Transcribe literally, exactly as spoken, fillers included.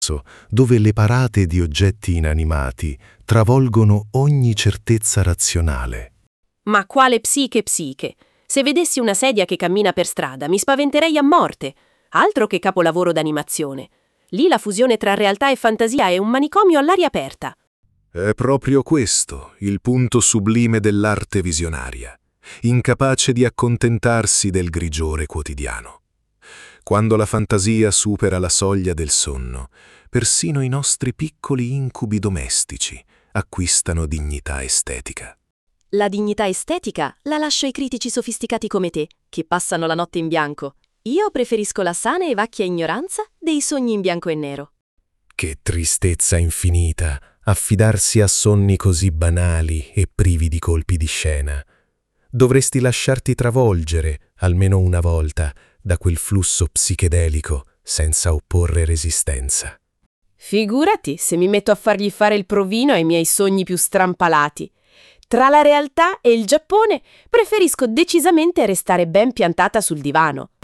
dove le parate di oggetti inanimati travolgono ogni certezza razionale. Ma quale psiche psiche? Se vedessi una sedia che cammina per strada, mi spaventerei a morte. Altro che capolavoro d'animazione. Lì la fusione tra realtà e fantasia è un manicomio all'aria aperta. È proprio questo il punto sublime dell'arte visionaria, incapace di accontentarsi del grigiore quotidiano. Quando la fantasia supera la soglia del sonno, persino i nostri piccoli incubi domestici acquistano dignità estetica. La dignità estetica la lascio ai critici sofisticati come te, che passano la notte in bianco. Io preferisco la sana e vacchia ignoranza dei sogni in bianco e nero. Che tristezza infinita affidarsi a sonni così banali e privi di colpi di scena. Dovresti lasciarti travolgere, almeno una volta, da quel flusso psichedelico senza opporre resistenza. Figurati se mi metto a fargli fare il provino ai miei sogni più strampalati. Tra la realtà e il Giappone preferisco decisamente restare ben piantata sul divano.